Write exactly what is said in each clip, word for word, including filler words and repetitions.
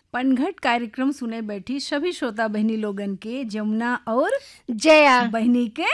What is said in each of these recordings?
पनघट कार्यक्रम सुने बैठी सभी श्रोता बहनी लोगन के जमुना और जया बहनी के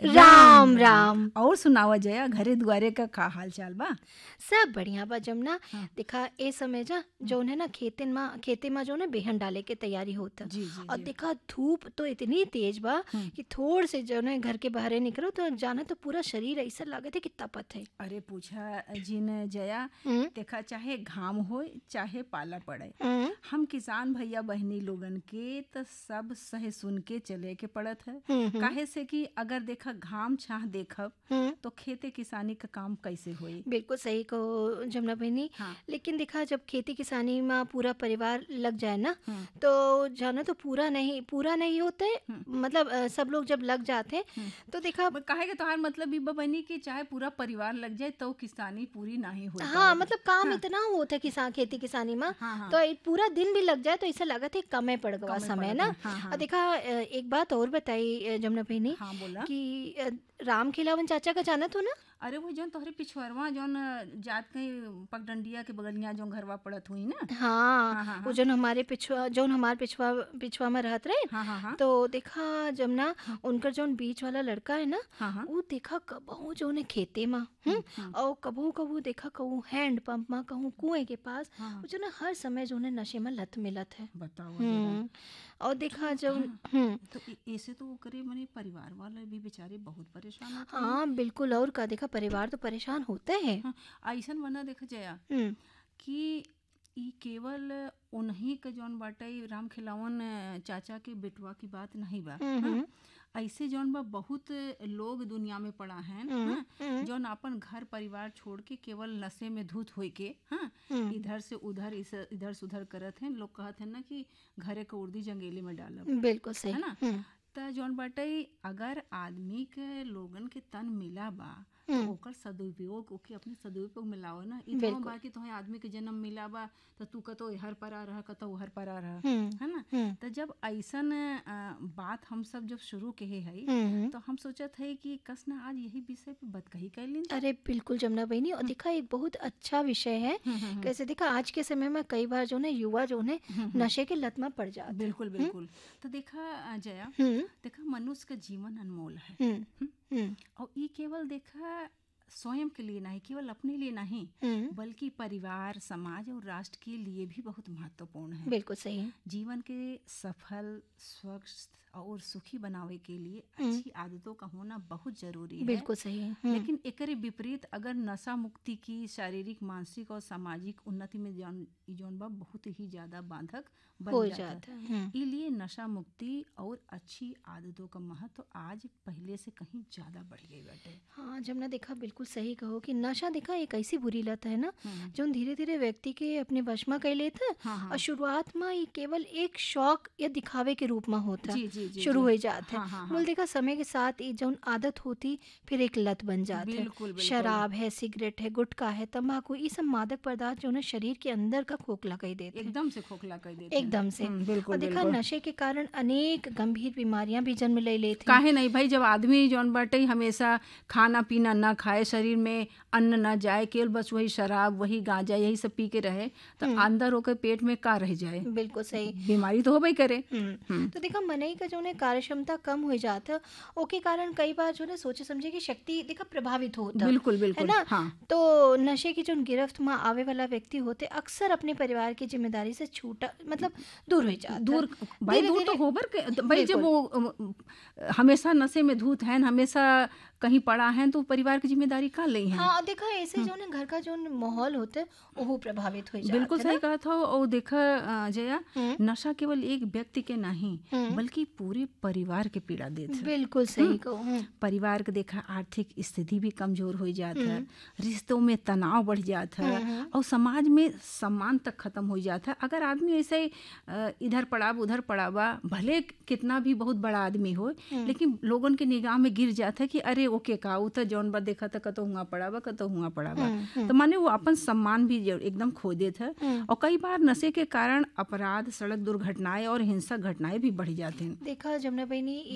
राम राम। और सुनावा जया, घरे दुआरे का का हाल चाल बा? सब बढ़िया बा जमुना। हाँ। देखा ए समय जा जौन है ना खेतन में खेते में जो है बेहन डाले के तैयारी होता। जी जी और जी। देखा धूप तो इतनी तेज बा हम्म। कि थोड़ से जो है घर के बाहर निकलो तो जाना तो पूरा शरीर ऐसा लागत है कि तपत है। अरे पूछा जिन जया, हम्म, देखा चाहे घाम हो चाहे पाला पड़े, हम्म, हम किसान भैया बहनी लोगन के त सब सहे सुन के चले के पड़त है। हम्म, हम्म, काहे से कि अगर देखा घाम छाह देखब हम्म, तो खेते किसानी का काम कैसे होई? बिल्कुल सही कहो जमुना बहनी। हाँ। लेकिन देखा जब खेती किसानी में पूरा परिवार लग जाए ना हम्म, तो जाना तो पूरा नहीं पूरा नहीं होते। हम्म। मतलब अ, सब लोग जब लग जाते हैं हम्म। तो देखा ब- काहे के तोहार मतलब ई बा बनी कि चाहे पूरा परिवार लग जाए तो किसानी पूरी नहीं हो हाँ मतलब काम हाँ। इतना होता है किसान खेती किसानी में। हाँ, हाँ। तो ये पूरा दिन भी लग जाए तो ऐसा लगा था कमे पड़ गवा कमे समय पड़त ना। है, हाँ, हाँ। और देखा अ, एक बात और बताई अ, जमुना बहनी हाँ बोला। कि अ, राम खिलावन चाचा का जाना तो ना। अरे वो जौन तोहरे पिछुअरवा जौन जात कहीं पगडंडिया के बगलिया जौन घरवा पड़त हुई ना। हाँ हाँ, हाँ, वो हाँ। जौन हमारे पिछुआ जौन हमारे पिछुआ पिछुआ में रहत रहे। हाँ, हाँ, हाँ। तो देखा जमुना उनकर जौन बीच वाला लड़का है ना हाँ, हाँ। वो देखा कबहू जौन है खेते में हम्म हम्म। और कबहू कबहू देखा कहूँ हैंड पंप में कहूँ कुएं के पास हाँ। वो जो ना हर समय जो है नशे में लत मिलत है। बताओ जरा। हम्म और देखा जब हाँ। हम्म तो ए- ऐसे तो वो करे मने परिवार वाले भी बेचारे बहुत परेशान होते हैं। हाँ बिल्कुल। और का देखा परिवार तो परेशान होते हैं। हाँ, ऐसन बना देखा जया हम्म कि ई केवल उन्हीं के जौन बाटे ई राम खिलावन चाचा के बेटवा की बात नहीं बा। हम्म, हाँ? हम्म, ऐसे जौन बा बहुत लोग दुनिया में पड़ा हैं, हम्म, हाँ? हम्म, जौन अपन घर परिवार छोड़ के केवल नशे में धुत होई के हाँ हम्म, इधर से उधर इस इधर से उधर करत हैं। लोग कहत हैं ना कि घरे के उर्दी जंगेली में डालब, बिल्कुल सही। है ना? हम्म त जौन बाटे अगर आदमी के लोगन के तन मिला बा तो हम्म, ओकर सदुपयोग ओके अपने सदुपयोग में लाओ ना। ई तो बिल्कुल। बा कि तोहे आदमी के जन्म मिला बा तो तू कतो हर परा रहा कतो हर परा रहा, हम्म है ना? हम्म तो जब ऐसन अ, बात हम सब जब शुरू के हई हम्म तो हम सोचत है कि कस ना आज यही विषय पे बात कही कर लें। अरे बिल्कुल जमुना बहनी। और देखा एक बहुत अच्छा विषय है। कैसे देखा आज के समय में कई बार जो है युवा जो है नशे के लत में पड़ जाते हैं। बिल्कुल बिल्कुल। तो देखा अ, जया, हम्म देखा मनुष्य का जीवन अनमोल है हम्म हम्म और ये केवल देखा स्वयं के लिए नहीं, केवल अपने लिए नहीं, हम्म बल्कि परिवार समाज और राष्ट्र के लिए भी बहुत महत्वपूर्ण है। बिल्कुल सही। जीवन के सफल स्वस्थ और सुखी बनावे के लिए हम्म, अच्छी आदतों का होना बहुत जरूरी है। बिल्कुल सही है। हम्म, लेकिन एकरे विपरीत अगर नशा मुक्ति की शारीरिक मानसिक और सामाजिक उन्नति में जौन ई जौन बा बहुत ही ज्यादा बाधक हो बन जाता जाता है। है। हम्म, इसलिए नशा मुक्ति और अच्छी आदतों का महत्व आज पहले से कहीं ज्यादा बढ़ गई बाटे। हाँ जमुना देखा बिल्कुल सही कहो कि नशा देखा एक ऐसी बुरी लत है ना हम्म। जो धीरे धीरे व्यक्ति के अपने वश में कर लेता है। हाँ, हाँ। और शुरुआत में ये केवल एक शौक या दिखावे के रूप में होता जी, जी, जी, शुरू जी। हो जाता हाँ, है। हाँ, हाँ। बोल देखा समय के साथ ये जो आदत होती फिर एक लत बन जाता है। बिल्कुल, बिल्कुल। शराब है, सिगरेट है, गुटखा है, तंबाकू, ये सब मादक पदार्थ जो है शरीर के अंदर का खोखला कर देते हैं एकदम से खोखला कर देते हैं। एकदम से। हम्म, बिल्कुल और देखा बिल्कुल। नशे के कारण अनेक गंभीर बीमारियां भी जन्म ले लेती हैं। काहे नहीं भाई, जब आदमी जौन बाटे हमेशा खाना पीना ना खाए, शरीर में अन्न ना जाए, केवल बस वही शराब वही गांजा यही सब पी के रहे तो अंदर होकर पेट में का रह जाए, बिल्कुल सही। बीमारी तो होबे करे। हम्म, हम्म। तो देखा मनई का जो है कार्य क्षमता कम हो जाता ओके कारण कई बार जो है सोचे समझे की शक्ति देखा प्रभावित होता बिल्कुल है बिल्कुल। ना। हाँ तो नशे की जो गिरफ्त में आवे वाला व्यक्ति होते अक्सर अपने परिवार की जिम्मेदारी से छूटा मतलब दूर हो जाता दूर भाई, दूर तो होबर के भाई। जब बिल्कुल। वो अ, हमेशा नशे में धूत हैं, हमेशा कहीं पड़ा है तो परिवार की जिम्मेदारी का ले हैं। हाँ देखा ऐसे जो है घर का जो माहौल होता है वो प्रभावित हो जाता बिल्कुल है सही ना। कहा था। और देखा अ, जया, हम्म, नशा केवल एक व्यक्ति के नहीं हम्म, बल्कि पूरे परिवार के पीड़ा देते हैं। बिल्कुल सही कहो। हम्म, परिवार के देखा आर्थिक स्थिति भी कमजोर हो जाता है, हम्म, रिश्तों में तनाव बढ़ जाता है हम्म, और समाज में सम्मान तक खत्म हो जाता है। अगर आदमी ऐसे अ, इधर पड़ा उधर पड़ा बा, भले कितना भी बहुत बड़ा आदमी हो, लेकिन लोगन के निगाह में गिर जाता है कि अरे ओके का उ तो जौन बा देखा था कतो हुआ पड़ा बा कतो हुआ पड़ा बा, हम्म, तो माने वो अपन सम्मान भी जरूर एकदम खो देता है। हम्म। और कई बार नशे के कारण अपराध, सड़क दुर्घटनाएं और हिंसक घटनाएं भी बढ़ जाते हैं। देखा जमुना बहनी